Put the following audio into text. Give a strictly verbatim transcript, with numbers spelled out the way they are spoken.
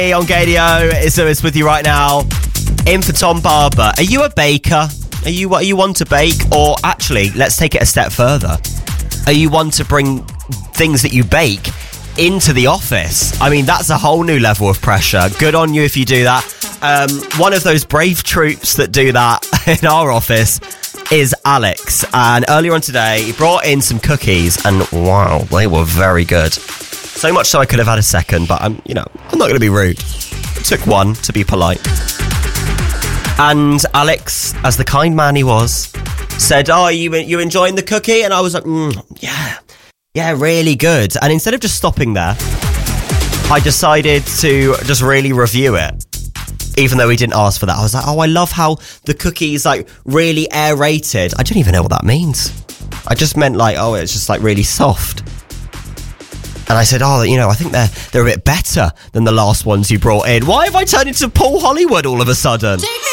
Hey, on Gadio, it's, it's with you right now. In for Tom Barber. Are you a baker? Are you what? Are you one to bake? Or actually, let's take it a step further. Are you one to bring things that you bake into the office? I mean, that's a whole new level of pressure. Good on you if you do that. Um, one of those brave troops that do that in our office is Alex. And earlier on today, he brought in some cookies, and wow, they were very good. So much so I could have had a second, but I'm, you know, I'm not going to be rude. I took one to be polite. And Alex, as the kind man he was, said, "Oh, you you enjoying the cookie?" And I was like, mm, "Yeah, yeah, really good." And instead of just stopping there, I decided to just really review it. Even though he didn't ask for that, I was like, "Oh, I love how the cookie is like really aerated." I don't even know what that means. I just meant like, oh, it's just like really soft. And I said, "Oh, you know, I think they're they're a bit better than the last ones you brought in." Why have I turned into Paul Hollywood all of a sudden?